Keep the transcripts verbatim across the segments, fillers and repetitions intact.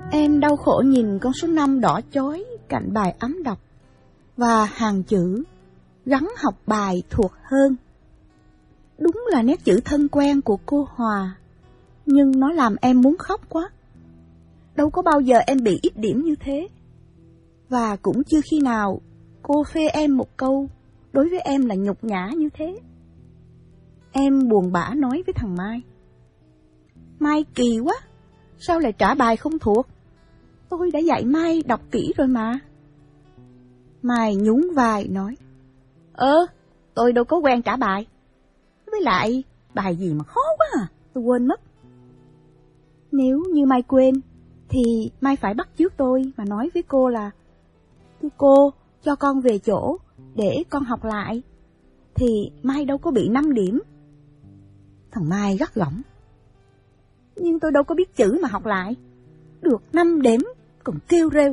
Em đau khổ nhìn con số năm đỏ chói cạnh bài ấm đọc và hàng chữ gắng học bài thuộc hơn. Đúng là nét chữ thân quen của cô Hòa, nhưng nó làm em muốn khóc quá. Đâu có bao giờ em bị ít điểm như thế. Và cũng chưa khi nào cô phê em một câu đối với em là nhục nhã như thế. Em buồn bã nói với thằng Mai: Mai kỳ quá, sao lại trả bài không thuộc? Tôi đã dạy Mai đọc kỹ rồi mà. Mai nhún vai nói: Ơ, tôi đâu có quen trả bài. Với lại, bài gì mà khó quá à, tôi quên mất. Nếu như Mai quên, thì Mai phải bắt chước tôi mà nói với cô là: Thưa cô, cho con về chỗ để con học lại. Thì Mai đâu có bị năm điểm. Thằng Mai gắt gỏng: Nhưng tôi đâu có biết chữ mà học lại. Được năm điểm còn kêu rêu.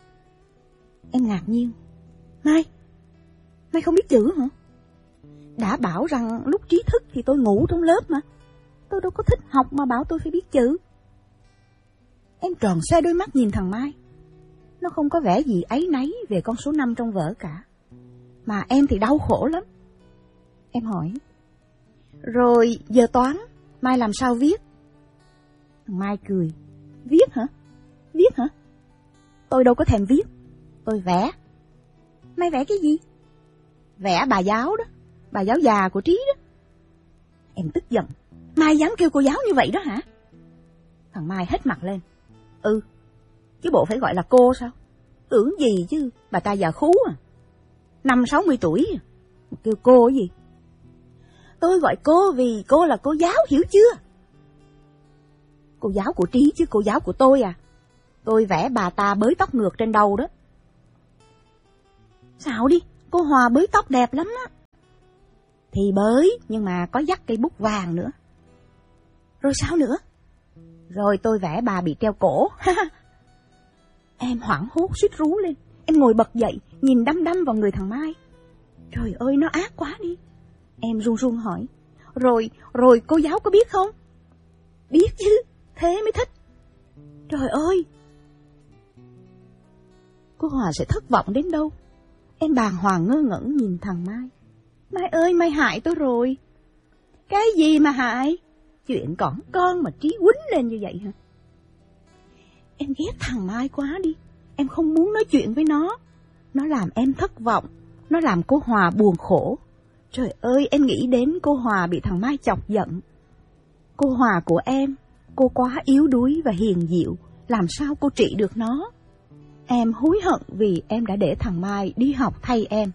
Em ngạc nhiên: Mai, Mai không biết chữ hả? Đã bảo rằng lúc trí thức thì tôi ngủ trong lớp mà. Tôi đâu có thích học mà bảo tôi phải biết chữ. Em tròn xoe đôi mắt nhìn thằng Mai. Nó không có vẻ gì áy náy về con số năm trong vở cả. Mà em thì đau khổ lắm. Em hỏi: Rồi giờ toán, Mai làm sao viết? Thằng Mai cười: Viết hả? Viết hả? Tôi đâu có thèm viết. Tôi vẽ. Mai vẽ cái gì? Vẽ bà giáo đó, bà giáo già của Trí đó. Em tức giận: Mai dám kêu cô giáo như vậy đó hả? Thằng Mai hết mặt lên: Ừ, chứ bộ phải gọi là cô sao? Tưởng gì chứ, bà ta già khú à. Năm sáu mươi tuổi à, kêu cô gì? Tôi gọi cô vì cô là cô giáo, hiểu chưa? Cô giáo của Trí chứ cô giáo của tôi à. Tôi vẽ bà ta bới tóc ngược trên đầu đó. Sao đi, cô Hòa bới tóc đẹp lắm á. Thì bới, nhưng mà có dắt cây bút vàng nữa. Rồi sao nữa? Rồi tôi vẽ bà bị treo cổ. Em hoảng hốt suýt rú lên. Em ngồi bật dậy, nhìn đăm đăm vào người thằng Mai. Trời ơi, nó ác quá đi. Em run run hỏi: Rồi, rồi cô giáo có biết không? Biết chứ, thế mới thích. Trời ơi, cô Hòa sẽ thất vọng đến đâu? Em bàng hoàng ngơ ngẩn nhìn thằng Mai. Mai ơi, Mai hại tôi rồi. Cái gì mà hại? Chuyện còn con mà Trí quýnh lên như vậy hả? Em ghét thằng Mai quá đi. Em không muốn nói chuyện với nó. Nó làm em thất vọng. Nó làm cô Hòa buồn khổ. Trời ơi, em nghĩ đến cô Hòa bị thằng Mai chọc giận. Cô Hòa của em, cô quá yếu đuối và hiền dịu, làm sao cô trị được nó? Em hối hận vì em đã để thằng Mai đi học thay em.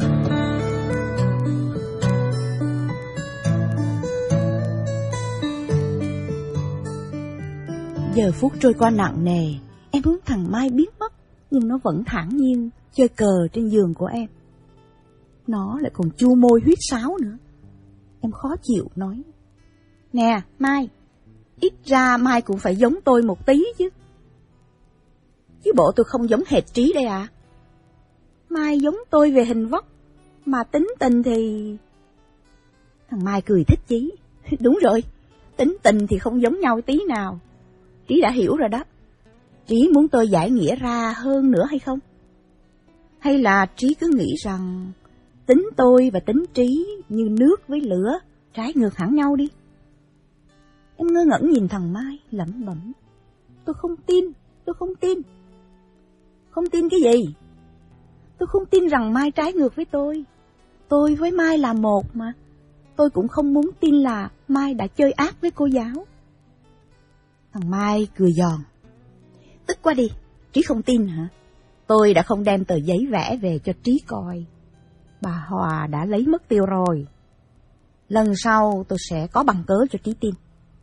Giờ phút trôi qua nặng nề, em muốn thằng Mai biến mất, nhưng nó vẫn thản nhiên chơi cờ trên giường của em. Nó lại còn chu môi huýt sáo nữa. Em khó chịu nói: Nè Mai, ít ra Mai cũng phải giống tôi một tí chứ. Chứ bộ tôi không giống hệt Trí đây à? Mai giống tôi về hình vóc, mà tính tình thì... Thằng Mai cười thích chí. Đúng rồi, tính tình thì không giống nhau tí nào. Trí đã hiểu rồi đó. Trí muốn tôi giải nghĩa ra hơn nữa hay không? Hay là Trí cứ nghĩ rằng tính tôi và tính Trí như nước với lửa, trái ngược hẳn nhau đi? Em ngơ ngẩn nhìn thằng Mai, lẩm bẩm: Tôi không tin, tôi không tin. Không tin cái gì? Tôi không tin rằng Mai trái ngược với tôi. Tôi với Mai là một mà. Tôi cũng không muốn tin là Mai đã chơi ác với cô giáo. Thằng Mai cười giòn: Tức quá đi, Trí không tin hả? Tôi đã không đem tờ giấy vẽ về cho Trí coi. Bà Hòa đã lấy mất tiêu rồi. Lần sau tôi sẽ có bằng cớ cho Trí tin.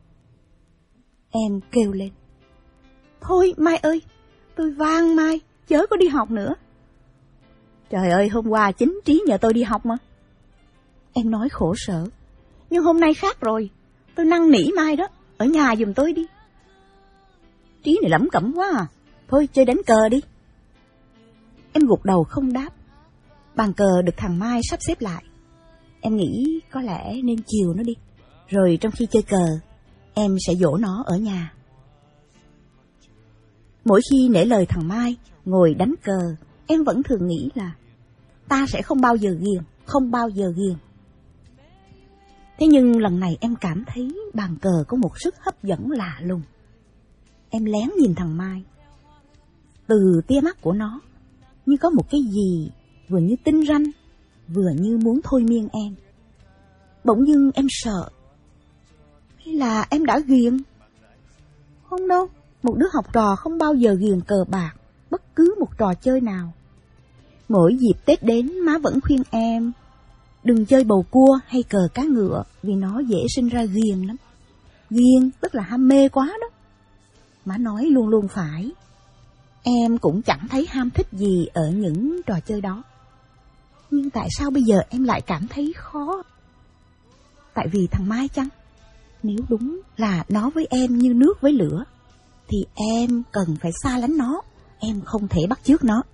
Em kêu lên: Thôi Mai ơi, tôi van Mai, chớ có đi học nữa. Trời ơi, hôm qua chính Trí nhờ tôi đi học mà. Em nói khổ sở: Nhưng hôm nay khác rồi, tôi năn nỉ Mai đó, ở nhà giùm tôi đi. Trí này lẩm cẩm quá à. Thôi chơi đánh cờ đi. Em gục đầu không đáp. Bàn cờ được thằng Mai sắp xếp lại. Em nghĩ có lẽ nên chiều nó đi. Rồi trong khi chơi cờ, em sẽ dỗ nó ở nhà. Mỗi khi nể lời thằng Mai ngồi đánh cờ, em vẫn thường nghĩ là ta sẽ không bao giờ ghiền, không bao giờ ghiền. Thế nhưng lần này em cảm thấy bàn cờ có một sức hấp dẫn lạ lùng. Em lén nhìn thằng Mai. Từ tia mắt của nó, như có một cái gì vừa như tinh ranh, vừa như muốn thôi miên em. Bỗng dưng em sợ. Hay là em đã ghiền? Không đâu, một đứa học trò không bao giờ ghiền cờ bạc, bất cứ một trò chơi nào. Mỗi dịp Tết đến, má vẫn khuyên em đừng chơi bầu cua hay cờ cá ngựa vì nó dễ sinh ra ghiền lắm. Ghiền tức là ham mê quá đó. Má nói luôn luôn phải. Em cũng chẳng thấy ham thích gì ở những trò chơi đó. Nhưng tại sao bây giờ em lại cảm thấy khó? Tại vì thằng Mai chăng? Nếu đúng là nó với em như nước với lửa, thì em cần phải xa lánh nó. Em không thể bắt chước nó.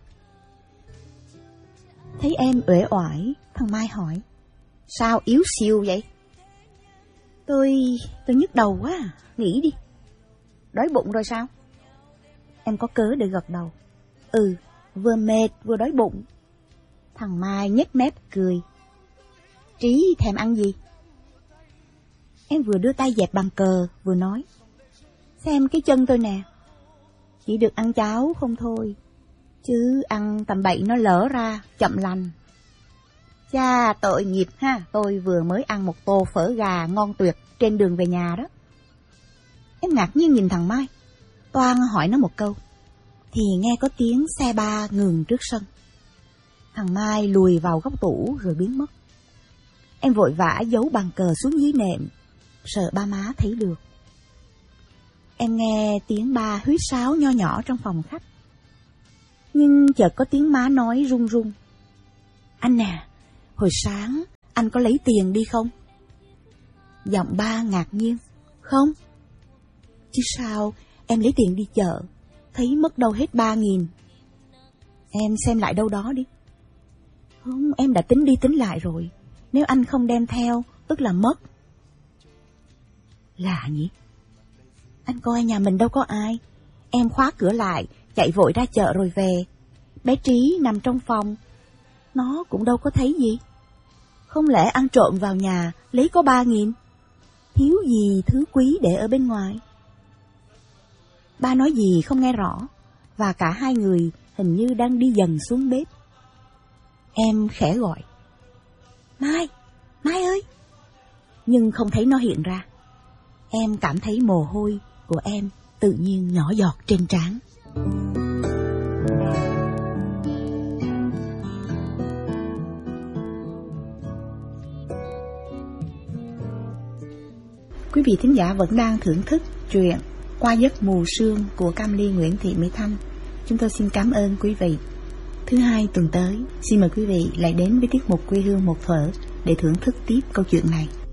Thấy em uể oải, thằng Mai hỏi: sao yếu xìu vậy? Tôi... tôi nhức đầu quá à. Nghỉ đi. Đói bụng rồi sao? Em có cớ để gật đầu. Ừ, vừa mệt vừa đói bụng. Thằng Mai nhếch mép cười. Trí thèm ăn gì? Em vừa đưa tay dẹp bàn cờ vừa nói: xem cái chân tôi nè, chỉ được ăn cháo không thôi, chứ ăn tầm bậy nó lỡ ra, chậm lành. Cha tội nghiệp ha, tôi vừa mới ăn một tô phở gà ngon tuyệt trên đường về nhà đó. Em ngạc nhiên nhìn thằng Mai, toan hỏi nó một câu, thì nghe có tiếng xe ba ngừng trước sân. Thằng Mai lùi vào góc tủ rồi biến mất. Em vội vã giấu bàn cờ xuống dưới nệm, sợ ba má thấy được. Em nghe tiếng ba huýt sáo nho nhỏ trong phòng khách. Nhưng chợt có tiếng má nói run run: anh nè, hồi sáng anh có lấy tiền đi không? Giọng ba ngạc nhiên: không. Chứ sao, em lấy tiền đi chợ, thấy mất đâu hết ba nghìn. Em xem lại đâu đó đi. Không, em đã tính đi tính lại rồi. Nếu anh không đem theo, tức là mất. Lạ nhỉ? Anh coi nhà mình đâu có ai. Em khóa cửa lại, chạy vội ra chợ rồi về. Bé Trí nằm trong phòng, nó cũng đâu có thấy gì. Không lẽ ăn trộm vào nhà, lấy có ba nghìn? Thiếu gì thứ quý để ở bên ngoài? Ba nói gì không nghe rõ, và cả hai người hình như đang đi dần xuống bếp. Em khẽ gọi: Mai, Mai ơi! Nhưng không thấy nó hiện ra. Em cảm thấy mồ hôi của em tự nhiên nhỏ giọt trên trán. Quý vị thính giả vẫn đang thưởng thức truyện Qua Giấc Mù Sương của Cam Ly Nguyễn Thị Mỹ Thanh. Chúng tôi xin cảm ơn quý vị. Thứ hai tuần tới, xin mời quý vị lại đến với tiết mục Quê Hương Một Thuở để thưởng thức tiếp câu chuyện này.